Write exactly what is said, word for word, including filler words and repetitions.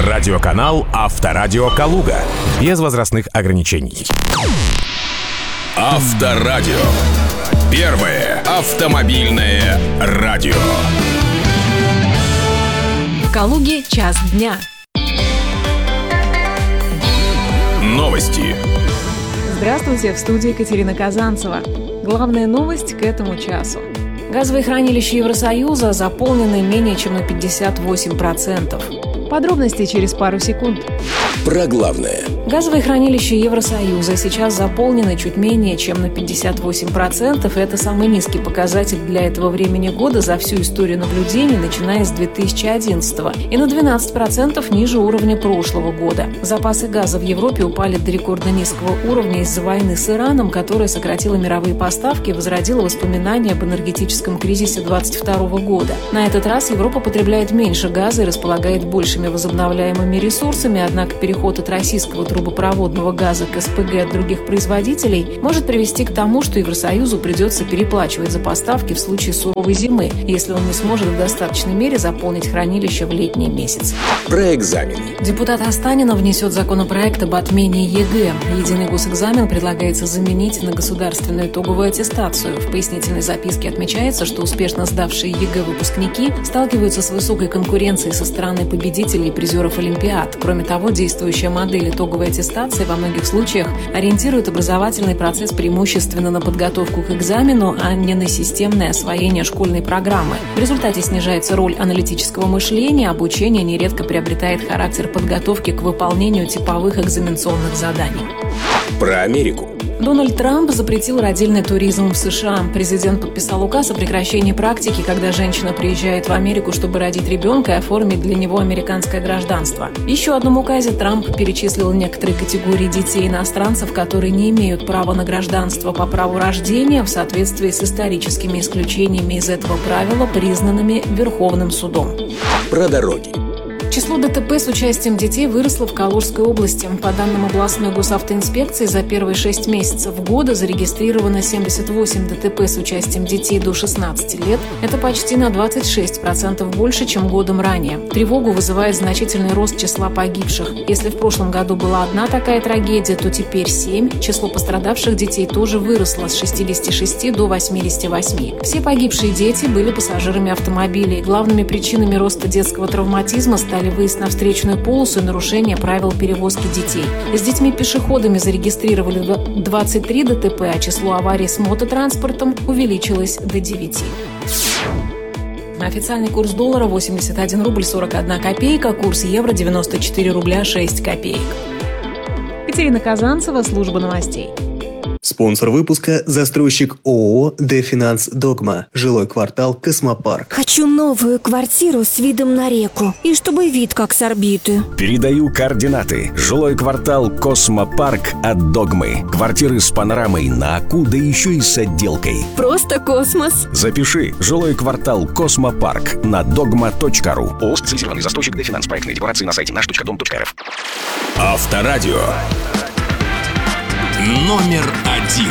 Радиоканал Авторадио Калуга. Без возрастных ограничений. Авторадио. Первое автомобильное радио. В Калуге час дня. Новости. Здравствуйте, в студии Екатерина Казанцева. Главная новость к этому часу. Газовые хранилища Евросоюза заполнены менее чем на пятьдесят восемь процентов. Подробности через пару секунд. Про главное. Газовые хранилища Евросоюза сейчас заполнены чуть менее чем на пятьдесят восемь процентов, и это самый низкий показатель для этого времени года за всю историю наблюдений, начиная с две тысячи одиннадцатого, и на двенадцать процентов ниже уровня прошлого года. Запасы газа в Европе упали до рекордно низкого уровня из-за войны с Ираном, которая сократила мировые поставки и возродила воспоминания об энергетическом кризисе две тысячи двадцать второго года. На этот раз Европа потребляет меньше газа и располагает большими возобновляемыми ресурсами, однако переход от российского трубопроводного газа к СПГ от других производителей может привести к тому, что Евросоюзу придется переплачивать за поставки в случае суровой зимы, если он не сможет в достаточной мере заполнить хранилище в летние месяцы. Про экзамены. Депутат Останина внесет законопроект об отмене ЕГЭ. Единый госэкзамен предлагается заменить на государственную итоговую аттестацию. В пояснительной записке отмечается, что успешно сдавшие ЕГЭ выпускники сталкиваются с высокой конкуренцией со стороны победителей и призеров Олимпиад. Кроме того, действующая модель итоговой аттестации во многих случаях ориентирует образовательный процесс преимущественно на подготовку к экзамену, а не на системное освоение школьной программы. В результате снижается роль аналитического мышления, обучение нередко приобретает характер подготовки к выполнению типовых экзаменационных заданий. Про Америку. Дональд Трамп запретил родильный туризм в США. Президент подписал указ о прекращении практики, когда женщина приезжает в Америку, чтобы родить ребенка и оформить для него американское гражданство. В еще одном указе Трамп перечислил некоторые категории детей-иностранцев, которые не имеют права на гражданство по праву рождения в соответствии с историческими исключениями из этого правила, признанными Верховным судом. Про дороги. Число ДТП с участием детей выросло в Калужской области. По данным областной госавтоинспекции, за первые шесть месяцев года зарегистрировано семьдесят восемь ДТП с участием детей до шестнадцати лет. Это почти на двадцать шесть процентов больше, чем годом ранее. Тревогу вызывает значительный рост числа погибших. Если в прошлом году была одна такая трагедия, то теперь семь. Число пострадавших детей тоже выросло с шестидесяти шести до восьмидесяти восьми. Все погибшие дети были пассажирами автомобилей. Главными причинами роста детского травматизма стали выезд на встречную полосу и нарушение правил перевозки детей. С детьми-пешеходами зарегистрировали двадцать три ДТП, а число аварий с мототранспортом увеличилось до девяти. Официальный курс доллара восемьдесят один рубль сорок одна копейка, курс евро девяносто четыре рубля шесть копеек. Екатерина Казанцева, служба новостей. Спонсор выпуска – застройщик ООО «Дефинанс Догма». Жилой квартал «Космопарк». Хочу новую квартиру с видом на реку. И чтобы вид как с орбиты. Передаю координаты. Жилой квартал «Космопарк» от «Догмы». Квартиры с панорамой на Аку, да еще и с отделкой. Просто космос. Запиши. Жилой квартал «Космопарк» на догма точка ру. ООО «Специализированный застройщик Дефинанс». Проектные декларации на сайте наш точка дом точка рф. Авторадио. Номер один.